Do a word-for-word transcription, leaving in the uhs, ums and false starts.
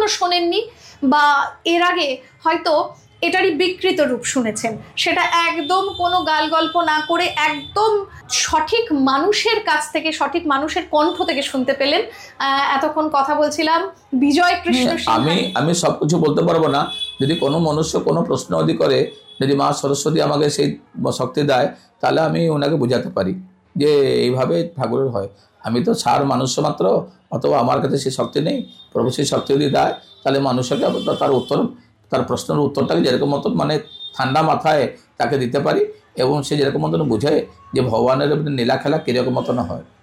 কখনো শোনেননি বা এর আগে হয়তো এটারই বিকৃত রূপ শুনেছেন, সেটা একদম কোনো গাল গল্প না করে একদম সঠিক মানুষের কাছ থেকে, সঠিক মানুষের কণ্ঠ থেকে শুনতে পেলেন। এতক্ষণ কথা বলছিলাম বিজয় কৃষ্ণ সিংহ। আমি আমি সব কিছু বলতে পারবো না, যদি কোনো মনুষ্য কোনো প্রশ্ন যদি করে, যদি মা সরস্বতী আমাকে সেই শক্তি দেয়, তাহলে আমি ওনাকে বোঝাতে পারি যে এইভাবে ঠাকুরের হয়। আমি তো সার মানুষ মাত্র, অথবা আমার কাছে সেই শক্তি নেই। প্রভু সেই শক্তি যদি দেয়, তাহলে মানুষকে তার উত্তর, তার প্রশ্নের উত্তরটাকে যেরকম মতো মানে ঠান্ডা মাথায় তাকে দিতে পারি, এবং সে যেরকম মতন বুঝে যে ভগবানের নীলা খেলা কীরকম মতন হয়।